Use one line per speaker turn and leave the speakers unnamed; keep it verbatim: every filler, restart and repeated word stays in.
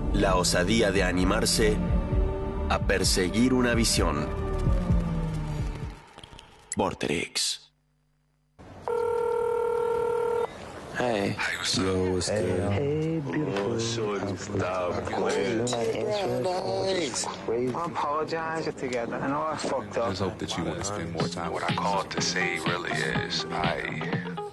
La osadía de animarse a perseguir una visión. Vorterix.
Hey.
Hey, what's up? Yo, what's
Hey,
good?
hey, beautiful.
Oh, shorty, stop playing.
I apologize together. I know I fucked up.
I just hope that you want to spend more time.
What I called to say really is, I